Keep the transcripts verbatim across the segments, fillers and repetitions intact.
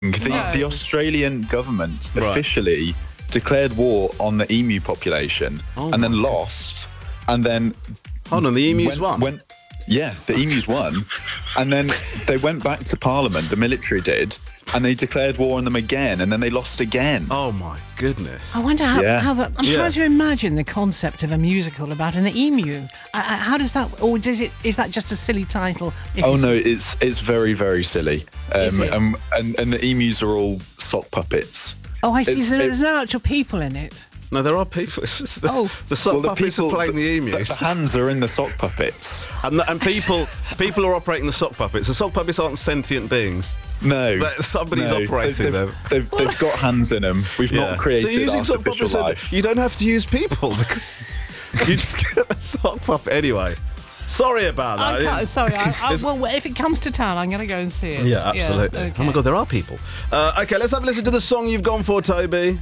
The, No. the Australian government Right. officially declared war on the emu population Oh and then my God. lost. And then Hold on, the emus went, won. went- yeah, the emus won. And then they went back to Parliament, the military did, and they declared war on them again. And then they lost again. Oh my goodness. I wonder how, Yeah. how that. I'm Yeah. trying to imagine the concept of a musical about an emu. Uh, uh, how does that, or does it? Is that just a silly title? If Oh it's- no, it's it's very very silly, Is um, it? and, and and the emus are all sock puppets. Oh, I see. it's- So it- there's no actual people in it. No, there are people. It's just the, Oh. the sock Well, the puppets people- are playing the, the, emus. the hands are in the sock puppets. and, the- and people people are operating the sock puppets. The sock puppets aren't sentient beings. No, That- somebody's no. operating they've, them. They've, they've got hands in them. We've Yeah. not created so you're using sock artificial puppets. So life. you don't have to use people because you just get a sock puppet anyway. Sorry about that. I can't, It's- sorry. I, I, it's- well, if it comes to town, I'm going to go and see it. yeah, absolutely. okay. Oh my God, there are people. Uh, okay, let's have a listen to the song you've gone for, Toby.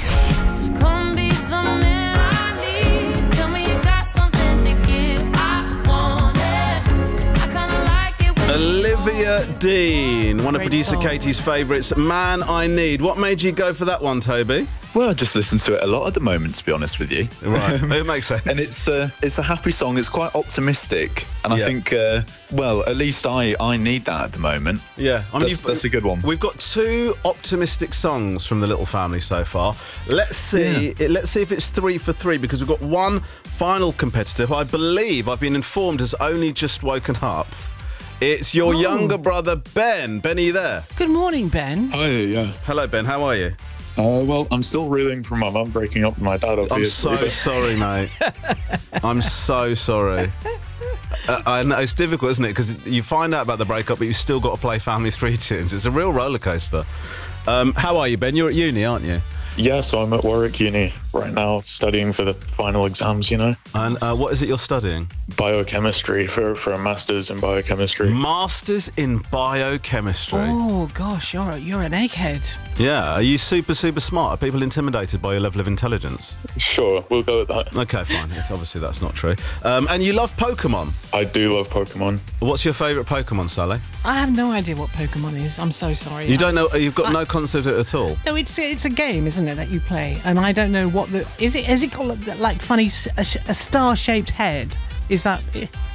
Come be the man I need. Tell me you got something to give. I want it. I kinda like it when Olivia Dean, one of Great producer song. Katie's favourites. Man I Need. What made you go for that one, Toby? Well, I just listen to it a lot at the moment, to be honest with you. Right, it makes sense. And it's uh, it's a happy song. It's quite optimistic, and I Yeah. think, uh, well, at least I I need that at the moment. Yeah, I mean, That's- you've- that's a good one. We've got two optimistic songs from the Little Family so far. Let's see. it- Let's see if it's three for three because we've got one final competitor who I believe I've been informed has only just woken up. It's your Oh. younger brother Ben. Ben, are you there? Good morning, Ben. Hi, yeah. Hello, Ben. How are you? Uh, well, I'm still reeling from my mum breaking up with my dad, I'm obviously. so sorry, mate. I'm so sorry. Uh, I know it's difficult, isn't it? Because you find out about the breakup, but you've still got to play Family Three tunes. It's a real roller coaster. Um, how are you, Ben? You're at uni, aren't you? Yeah, so I'm at Warwick Uni right now, studying for the final exams, you know. And uh, what is it you're studying? Biochemistry for, for a master's in biochemistry. Masters in biochemistry. Oh gosh, you're a, you're an egghead. Yeah. Are you super, super smart? Are people intimidated by your level of intelligence? Sure, we'll go with that. Okay, fine. Yes, obviously that's not true. Um, and you love Pokemon. I do love Pokemon. What's your favourite Pokemon, Sally? I have no idea what Pokemon is. I'm so sorry. You don't know? You've got I- no concept of it at all. No, it's it's a game, isn't it, that you play? And I don't know what the is it. Is it called like funny s- a, sh- a star-shaped head? Is that?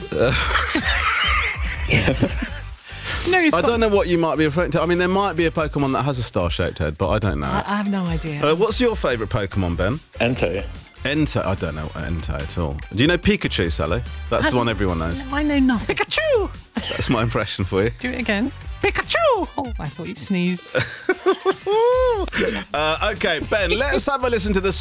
No, it's I got- don't know what you might be referring to. I mean, there might be a Pokemon that has a star-shaped head, but I don't know. I, I have no idea. Uh, what's your favourite Pokemon, Ben? Entei. Entei. I don't know Entei at all. Do you know Pikachu, Sally? That's the one everyone knows. I know nothing. Pikachu. That's my impression for you. Do it again. Pikachu. Oh, I thought you sneezed. Uh, okay, Ben, let's have a listen to the